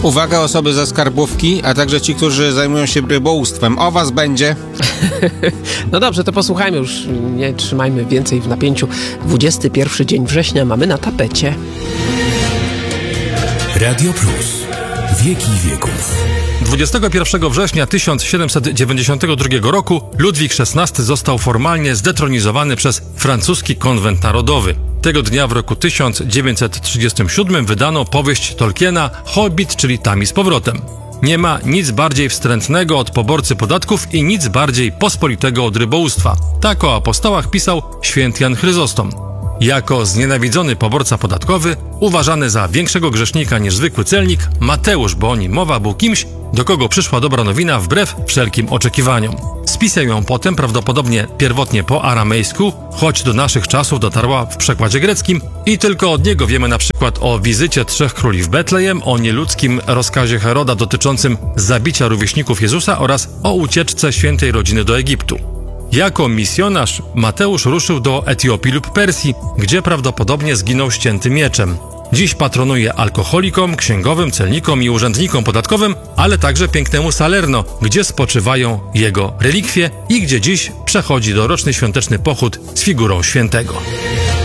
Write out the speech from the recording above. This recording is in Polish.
Uwaga, osoby ze skarbówki, a także ci, którzy zajmują się rybołówstwem. O was będzie. No dobrze, to posłuchajmy już, nie trzymajmy więcej w napięciu. 21 dzień września mamy na tapecie. Radio Plus. Wieki wieków. 21 września 1792 roku Ludwik XVI został formalnie zdetronizowany przez francuski konwent narodowy. Tego dnia w roku 1937 wydano powieść Tolkiena Hobbit, czyli Tam i z powrotem. Nie ma nic bardziej wstrętnego od poborcy podatków i nic bardziej pospolitego od rybołówstwa. Tak o apostołach pisał święty Jan Chryzostom. Jako znienawidzony poborca podatkowy, uważany za większego grzesznika niż zwykły celnik, Mateusz, bo o nim mowa, był kimś, do kogo przyszła dobra nowina wbrew wszelkim oczekiwaniom. Spisał ją potem prawdopodobnie pierwotnie po aramejsku, choć do naszych czasów dotarła w przekładzie greckim i tylko od niego wiemy na przykład o wizycie trzech króli w Betlejem, o nieludzkim rozkazie Heroda dotyczącym zabicia rówieśników Jezusa oraz o ucieczce świętej rodziny do Egiptu. Jako misjonarz Mateusz ruszył do Etiopii lub Persji, gdzie prawdopodobnie zginął ścięty mieczem. Dziś patronuje alkoholikom, księgowym, celnikom i urzędnikom podatkowym, ale także pięknemu Salerno, gdzie spoczywają jego relikwie i gdzie dziś przechodzi doroczny świąteczny pochód z figurą świętego.